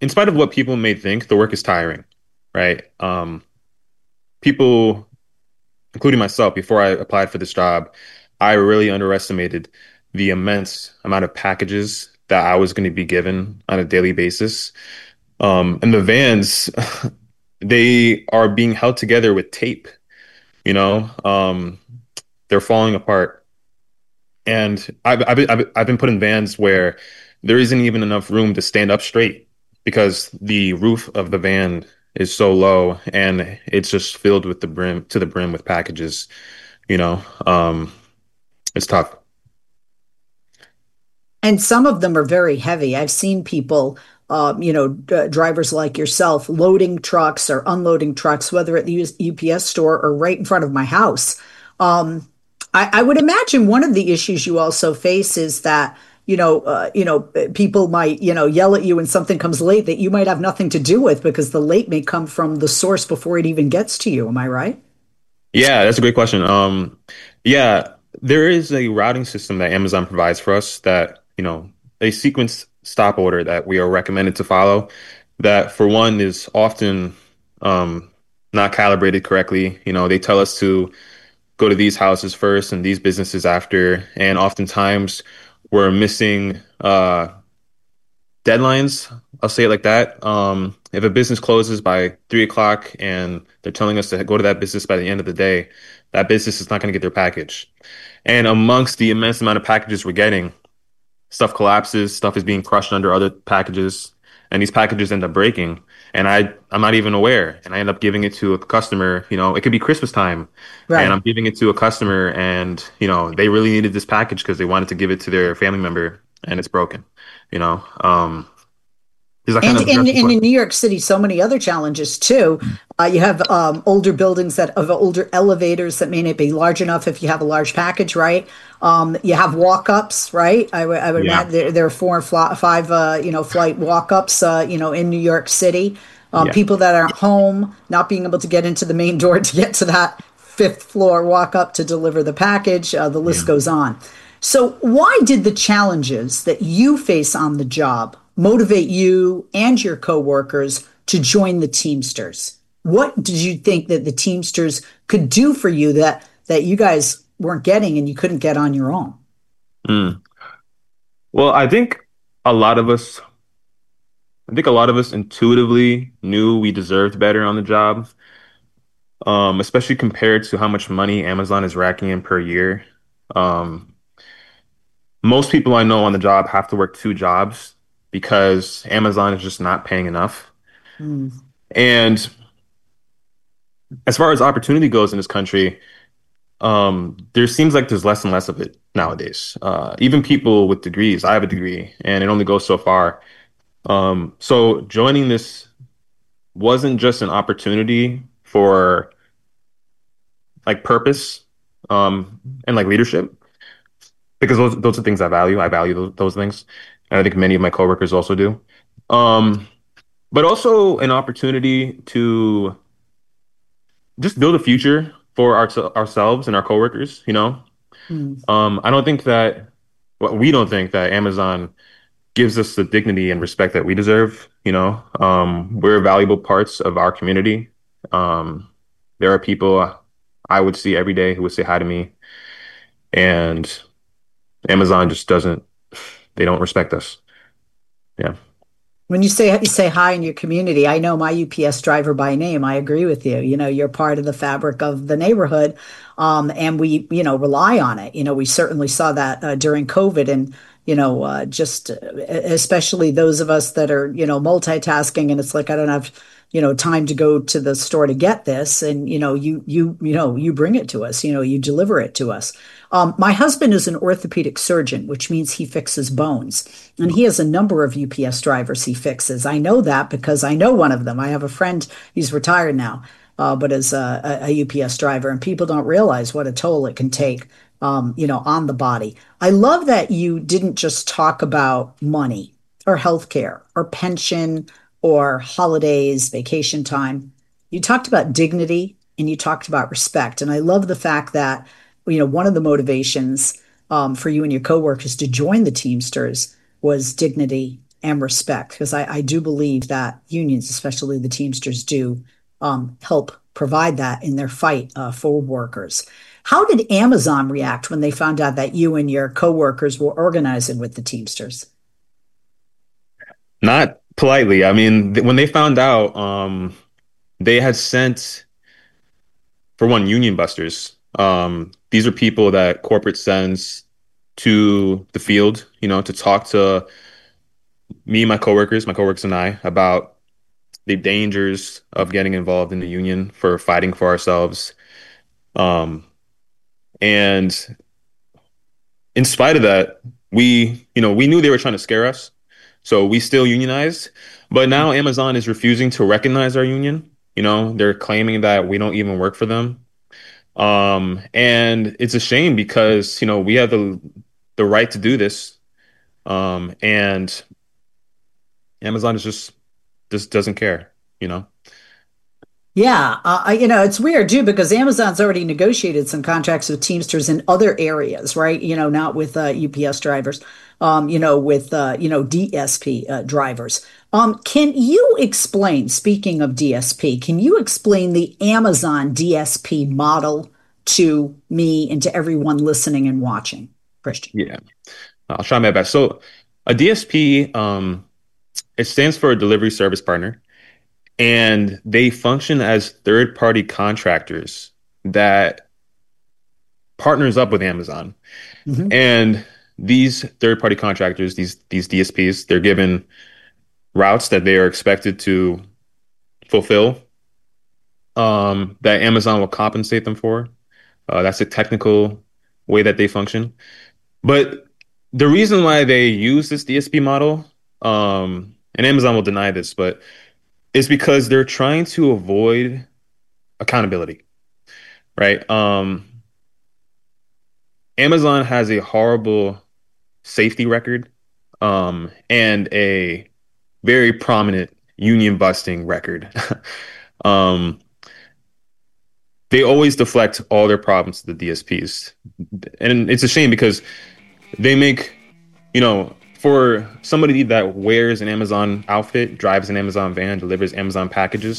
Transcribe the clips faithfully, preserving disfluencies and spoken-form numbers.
in spite of what people may think, the work is tiring, right? Um, people, including myself, before I applied for this job, I really underestimated the immense amount of packages that I was going to be given on a daily basis. Um, and the vans, they are being held together with tape, you know, um, they're falling apart. And I've, I've, been- I've, I've been put in vans where there isn't even enough room to stand up straight because the roof of the van is so low and it's just filled with the brim to the brim with packages, you know. Um, it's tough. And some of them are very heavy. I've seen people, um, you know, d- drivers like yourself, loading trucks or unloading trucks, whether at the U P S store or right in front of my house. Um, I, I would imagine one of the issues you also face is that, you know, uh, you know, people might, you know, yell at you when something comes late that you might have nothing to do with because the late may come from the source before it even gets to you. Am I right? Yeah, that's a great question. Um, yeah, there is a routing system that Amazon provides for us that, you know, a sequence stop order that we are recommended to follow that for one is often um not calibrated correctly. You know, they tell us to go to these houses first and these businesses after, and oftentimes we're missing uh deadlines. I'll say it like that. Um, if a business closes by three o'clock and they're telling us to go to that business by the end of the day, that business is not going to get their package. And amongst the immense amount of packages we're getting, stuff collapses, stuff is being crushed under other packages, and these packages end up breaking. And I, I'm not even aware, and I end up giving it to a customer. You know, it could be Christmas time, and Right. I'm giving it to a customer, and you know, they really needed this package because they wanted to give it to their family member, and it's broken. You know, um, does that kind And of in, address your and in question? New York City, so many other challenges too. Uh, you have um, older buildings that of older elevators that may not be large enough if you have a large package, right? Um, you have walk-ups, right? I would I would Yeah, imagine there, there are four and fly, five, uh, you know, flight walk-ups, uh, you know, in New York City. Um, yeah, people that aren't home, not being able to get into the main door to get to that fifth floor walk-up to deliver the package. Uh, the list yeah. goes on. So, why did the challenges that you face on the job motivate you and your coworkers to join the Teamsters? What did you think that the Teamsters could do for you that that you guys weren't getting and you couldn't get on your own? Mm. Well, I think a lot of us, I think a lot of us intuitively knew we deserved better on the job, um, especially compared to how much money Amazon is racking in per year. Um, most people I know on the job have to work two jobs because Amazon is just not paying enough. Hmm. And as far as opportunity goes in this country, um, there seems like there's less and less of it nowadays. Uh, even people with degrees, I have a degree, and it only goes so far. Um, so joining this wasn't just an opportunity for like purpose, um, and like leadership, because those those are things I value. I value those, those things, and I think many of my coworkers also do. Um, but also an opportunity to just build a future for our, ourselves and our coworkers, you know. Hmm. Um, I don't think that, well, we don't think that Amazon gives us the dignity and respect that we deserve. You know, um, we're valuable parts of our community. Um, there are people I would see every day who would say hi to me, and Amazon just doesn't, they don't respect us. Yeah. When you say you say hi in your community, I know my U P S driver by name. I agree with you. You know, you're part of the fabric of the neighborhood, um, and we, you know, rely on it. You know, we certainly saw that uh, during COVID, and you know, uh, just uh, especially those of us that are, you know, multitasking, and it's like I don't have, you know, time to go to the store to get this, and you know, you you you know, you bring it to us. You know, you deliver it to us. Um, my husband is an orthopedic surgeon, which means he fixes bones. And he has a number of U P S drivers he fixes. I know that because I know one of them. I have a friend, he's retired now, uh, but is a, a, U P S driver, and people don't realize what a toll it can take, um, you know, on the body. I love that you didn't just talk about money or healthcare or pension or holidays, vacation time. You talked about dignity and you talked about respect. And I love the fact that, you know, one of the motivations um, for you and your coworkers to join the Teamsters was dignity and respect, because I, I do believe that unions, especially the Teamsters, do um, help provide that in their fight uh, for workers. How did Amazon react when they found out that you and your coworkers were organizing with the Teamsters? Not politely. I mean, th- when they found out, um, they had sent, for one, union busters. Um, these are people that corporate sends to the field, you know, to talk to me, my coworkers, my coworkers and I about the dangers of getting involved in the union for fighting for ourselves. Um, and in spite of that, we, you know, we knew they were trying to scare us. So we still unionized. But now Amazon is refusing to recognize our union. You know, they're claiming that we don't even work for them. Um, and it's a shame because, you know, we have the the right to do this. Um, and Amazon is just just doesn't care, you know. Yeah, uh, I- you know, it's weird too because Amazon's already negotiated some contracts with Teamsters in other areas, right? You know, not with uh, U P S drivers, um, you know, with uh, you know D S P uh, drivers. Um, can you explain, speaking of D S P, can you explain the Amazon D S P model to me and to everyone listening and watching, Christian? Yeah, I'll try my best. So a D S P, um, it stands for a delivery service partner, and they function as third-party contractors that partners up with Amazon. Hmm. And these third-party contractors, these these D S Ps, they're given routes that they are expected to fulfill, um, that Amazon will compensate them for. Uh, that's a technical way that they function. But the reason why they use this D S P model, um, and Amazon will deny this, but is because they're trying to avoid accountability, right? Um, Amazon has a horrible safety record, um, and a very prominent union busting record. um, they always deflect all their problems to the D S Ps. And it's a shame because they make, you know, for somebody that wears an Amazon outfit, drives an Amazon van, delivers Amazon packages,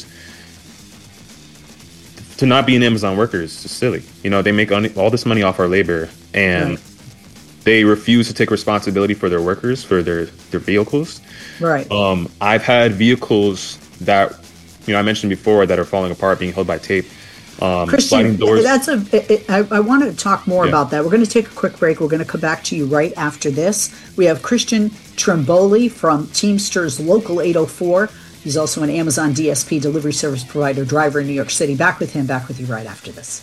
to not be an Amazon worker is just silly. You know, they make all this money off our labor, and Right, they refuse to take responsibility for their workers, for their, their vehicles. right. Um, I've had vehicles that, you know, I mentioned before that are falling apart, being held by tape, um, sliding Christian, doors. that's a. It, I, I want to talk more Yeah. about that. We're going to take a quick break. We're going to come back to you right after this. We have Christian Tremboli from Teamsters Local eight oh four. He's also an Amazon D S P delivery service provider driver in New York City. Back with him, back with you right after this.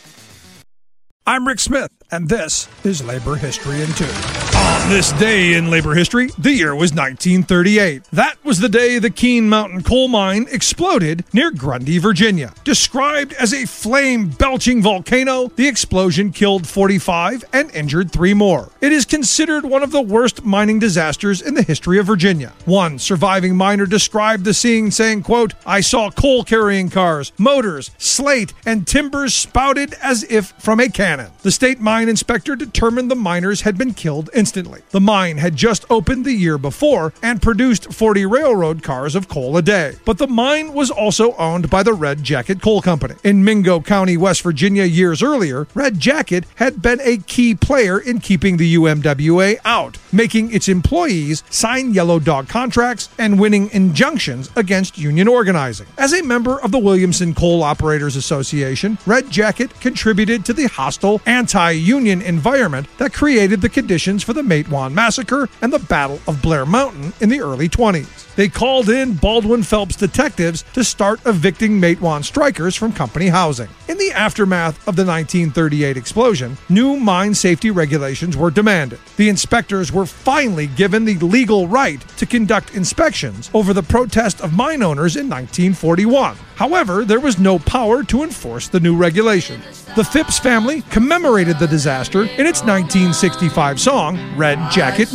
I'm Rick Smith, and this is Labor History in Two. On this day in labor history, the year was nineteen thirty-eight. That was the day the Keene Mountain coal mine exploded near Grundy, Virginia. Described as a flame-belching volcano, the explosion killed forty-five and injured three more. It is considered one of the worst mining disasters in the history of Virginia. One surviving miner described the scene saying, quote, "I saw coal-carrying cars, motors, slate, and timbers spouted as if from a cannon." The state mine inspector determined the miners had been killed instantly. The mine had just opened the year before and produced forty railroad cars of coal a day. But the mine was also owned by the Red Jacket Coal Company. In Mingo County, West Virginia, years earlier, Red Jacket had been a key player in keeping the U M W A out, making its employees sign yellow dog contracts and winning injunctions against union organizing. As a member of the Williamson Coal Operators Association, Red Jacket contributed to the hostile anti-union environment that created the conditions for the Matewan Massacre and the Battle of Blair Mountain in the early twenties. They called in Baldwin Phelps detectives to start evicting Matewan strikers from company housing. In the aftermath of the nineteen thirty-eight explosion, new mine safety regulations were demanded. The inspectors were finally given the legal right to conduct inspections over the protest of mine owners in nineteen forty-one. However, there was no power to enforce the new regulations. The Phipps family commemorated the disaster in its nineteen sixty-five song, Red Jacket